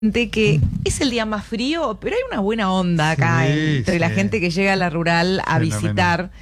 que es el día más frío, pero hay una buena onda acá entre la gente que llega a la rural a visitar.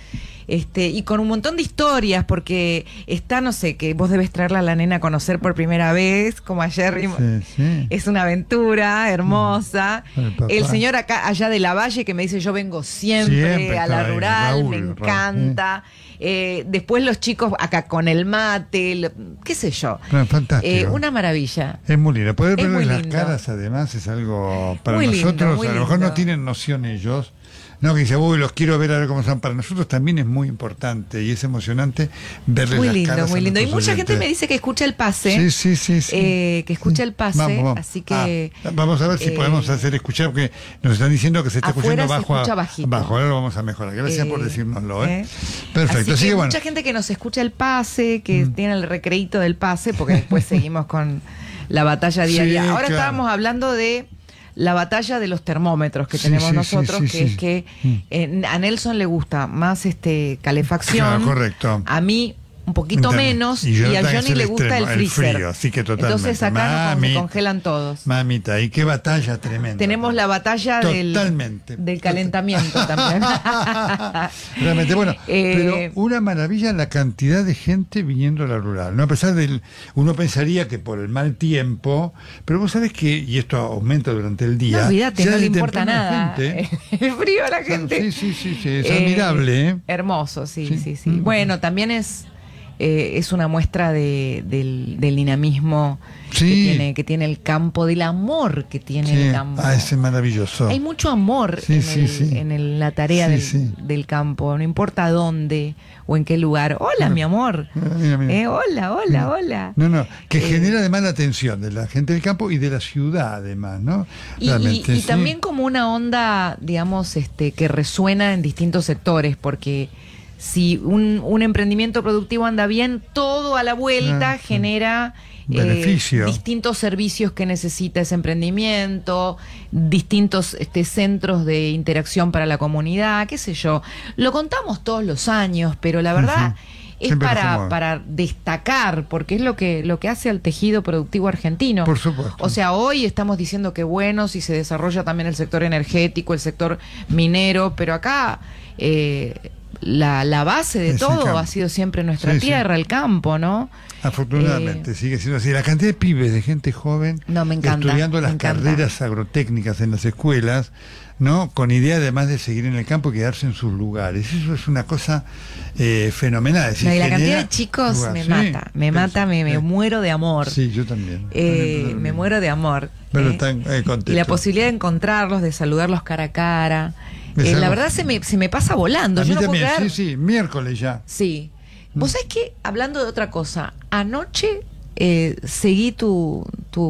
Y con un montón de historias, porque está, no sé, que vos debes traerla a la nena a conocer por primera vez, como ayer. Es una aventura hermosa. El señor allá de la Valle que me dice, yo vengo siempre a la rural, Raúl, me encanta. Después los chicos acá con el mate, qué sé yo. Fantástico. Una maravilla. Es muy lindo. Poder verlo en las caras, además, es algo para muy nosotros. Lindo, a lo mejor no tienen noción ellos. No, que dice, uy, los quiero ver a ver cómo son. Para nosotros también es muy importante y es emocionante verles las caras. Muy lindo. Y mucha oyentes. gente me dice que escucha el pase. Sí. Que escucha el pase. Vamos. Así que. Vamos a ver si podemos hacer escuchar, porque nos están diciendo que se está escuchando bajo. Bajo, ahora lo vamos a mejorar. Gracias por decírnoslo. Perfecto. Así que bueno. Mucha gente que nos escucha el pase, que tiene el recreíto del pase, porque después seguimos con la batalla diaria. Ahora estábamos hablando de la batalla de los termómetros que tenemos nosotros, es que a Nelson le gusta más calefacción. Claro, correcto. A mí un poquito menos, y a Johnny le gusta el freezer. Frío, así que totalmente. Entonces acá nos congelan todos. Mamita, y qué batalla tremenda. Tenemos la batalla del calentamiento también. Realmente, bueno, pero una maravilla la cantidad de gente viniendo a la rural, ¿no? A pesar del, uno pensaría que por el mal tiempo, pero vos sabés que, y esto aumenta durante el día. No, olvídate, no le importa nada. El frío a la gente. Sí, es admirable. Hermoso, sí. Bueno, también es una muestra del dinamismo que tiene el campo, del amor que tiene el campo. Es maravilloso. Hay mucho amor en la tarea del campo, no importa dónde o en qué lugar. Hola, mi amor. Mira. Hola. No, que genera además la atención de la gente del campo y de la ciudad, además, ¿no? Y también como una onda, digamos, que resuena en distintos sectores, porque si un emprendimiento productivo anda bien, todo a la vuelta genera beneficio. Distintos servicios que necesita ese emprendimiento, distintos centros de interacción para la comunidad, qué sé yo. Lo contamos todos los años, pero la verdad es para destacar, porque es lo que hace al tejido productivo argentino. Por supuesto. O sea, hoy estamos diciendo que bueno, si se desarrolla también el sector energético, el sector minero, pero acá la base de todo ha sido siempre nuestra tierra, el campo, ¿no? Afortunadamente, sigue siendo así. La cantidad de pibes, de gente joven, me encanta, estudiando las carreras agrotécnicas en las escuelas, ¿no? Con idea además de seguir en el campo y quedarse en sus lugares. Eso es una cosa fenomenal. Y la cantidad de chicos me mata, me muero de amor. Sí, yo también. Me muero de amor. Pero están contentos. Y la posibilidad de encontrarlos, de saludarlos cara a cara. La verdad se me pasa volando. A mí yo no también, puedo creer. sí, miércoles ya. Sí. Vos sabés que, hablando de otra cosa, anoche seguí tu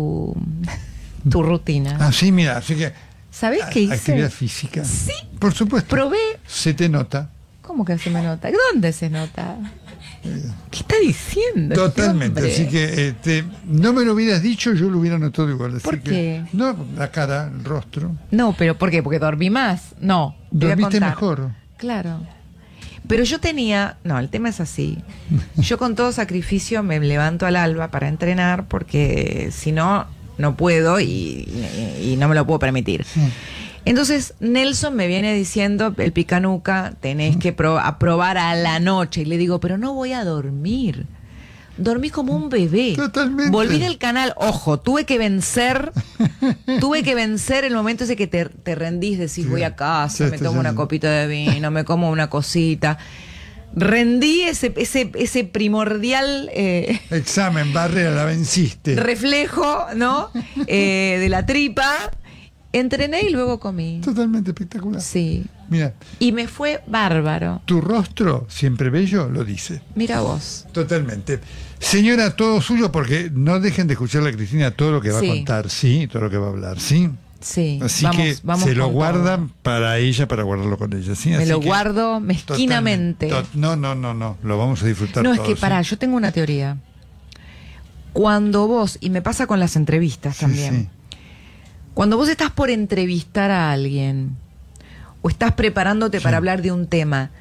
rutina. Sí, mira, así que... ¿Sabés qué hice? Actividad física. Sí. Por supuesto. Probé. Se te nota. ¿Cómo que se me nota? ¿Dónde se nota? ¿Qué está diciendo? Totalmente, así que no me lo hubieras dicho, yo lo hubiera notado igual. Así ¿Por qué? No, la cara, el rostro. No, pero ¿por qué? ¿Porque dormí más? No. Dormiste mejor. Claro. Pero yo el tema es así. Yo con todo sacrificio me levanto al alba para entrenar, porque si no, no puedo y no me lo puedo permitir. Entonces Nelson me viene diciendo, el picanuca, tenés que probar a la noche. Y le digo, pero no voy a dormir. Dormí como un bebé. Totalmente. Volví del canal. Ojo, tuve que vencer el momento ese que te rendís, decís, voy a casa, me tomo una copita de vino, me como una cosita. Rendí ese primordial examen, barrera, la venciste. Reflejo, ¿no? De la tripa. Entrené y luego comí. Totalmente espectacular. Sí. Mira. Y me fue bárbaro. Tu rostro, siempre bello, lo dice. Mira vos. Totalmente. Señora, todo suyo, porque no dejen de escucharle a Cristina todo lo que va a contar, todo lo que va a hablar, ¿sí? Sí. Así vamos se lo guardan todo para ella, para guardarlo con ella, ¿sí? Me lo guardo mezquinamente. No, lo vamos a disfrutar todos. No, es que yo tengo una teoría. Cuando vos, y me pasa con las entrevistas también, cuando vos estás por entrevistar a alguien o estás preparándote para hablar de un tema,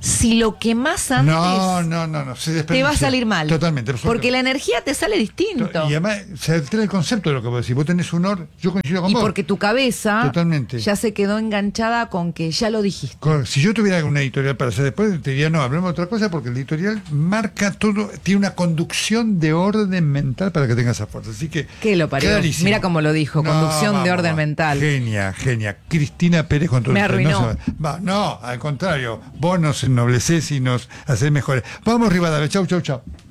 si lo quemás antes, no, te va a salir mal. Totalmente. Porque la energía te sale distinto. Y además se altera el concepto de lo que vos decís. Vos tenés un yo coincido con vos. Y porque tu cabeza totalmente ya se quedó enganchada con que ya lo dijiste. Si yo tuviera una editorial para hacer después, te diría, no, hablemos de otra cosa, porque el editorial marca todo, tiene una conducción de orden mental para que tenga esa fuerza. Así que... ¿Qué lo parió? Clarísimo. Mira cómo lo dijo, conducción de orden mental. Genia. Cristina Pérez con todo. Me arruinó. No, al contrario, vos nos ennoblecés y nos hacés mejores. Vamos, Rivadavia, chau.